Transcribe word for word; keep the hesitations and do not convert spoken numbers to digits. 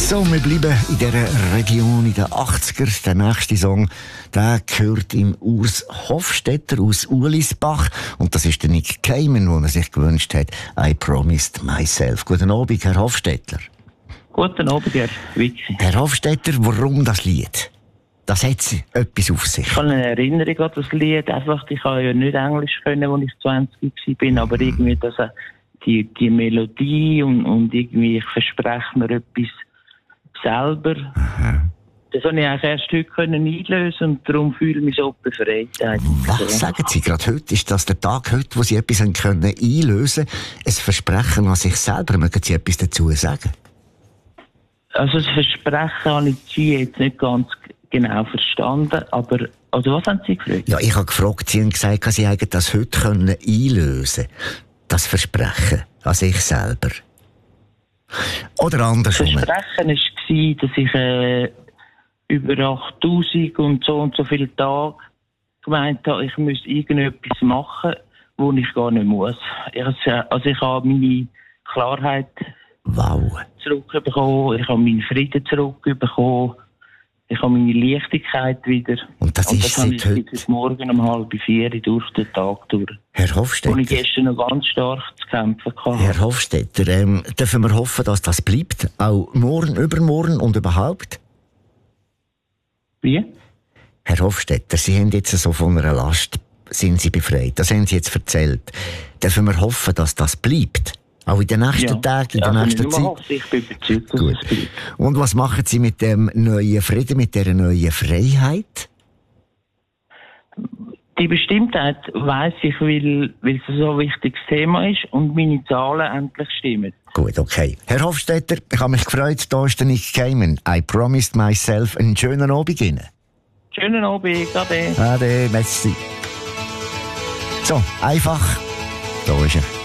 So, wir bleiben in dieser Region in den achtzigern. Der nächste Song, der gehört im Urs Hofstetter aus Ulisbach. Und das ist der Nick Cayman, den er sich gewünscht hat. I Promised Myself. Guten Abend, Herr Hofstetter. Guten Abend, Herr Wicki. Herr Hofstetter, warum das Lied? Das hat etwas auf sich. Ich habe eine Erinnerung an das Lied. Einfach, ich habe ja nicht Englisch können, als ich zwanzig war, aber irgendwie das, die, die Melodie und, und irgendwie, ich verspreche mir etwas selber. Aha. Das konnte ich eigentlich erst heute können einlösen und darum fühle ich mich so befreit. Was ja. Sagen Sie gerade heute? Ist das der Tag heute, wo Sie etwas können einlösen können? Ein Versprechen an sich selber? Mögen Sie etwas dazu sagen? Also das Versprechen habe ich Sie jetzt nicht ganz genau verstanden, aber also was haben Sie gefragt? Ja, ich habe gefragt, Sie haben gesagt, dass Sie das heute können einlösen können. Das Versprechen an sich selber. Oder andersrum. Das Versprechen war, dass ich äh, über achttausend und so und so viele Tage gemeint habe, ich müsse irgendetwas machen, wo ich gar nicht muss. Ich, also ich habe meine Klarheit wow. zurückbekommen, ich habe meinen Frieden zurückbekommen, ich habe meine Leichtigkeit wieder. Und das, und das ist habe seit ich heute Morgen um halb vier durch den Tag durch. Herr Hofstetter. Und ich gestern noch ganz stark zu kämpfen hatte. Herr Hofstetter, ähm, dürfen wir hoffen, dass das bleibt? Auch morgen, übermorgen und überhaupt? Wie? Herr Hofstetter, Sie haben jetzt so von einer Last, sind Sie befreit. Das haben Sie jetzt erzählt. Dürfen wir hoffen, dass das bleibt? Auch in den nächsten ja. Tagen, in der ja, nächsten Zeit? Hoffe, ich bin überzeugt, dass Gut. es bleibt. Und was machen Sie mit dem neuen Frieden, mit dieser neuen Freiheit? Die Bestimmtheit weiss ich, weil, weil es so ein wichtiges Thema ist und meine Zahlen endlich stimmen. Gut, okay. Herr Hofstetter, ich habe mich gefreut, da ist der Nick Cayman. I Promised Myself. Einen schönen Abend Ihnen. Schönen Abend, ade. Ade, merci. So, einfach. Da ist er.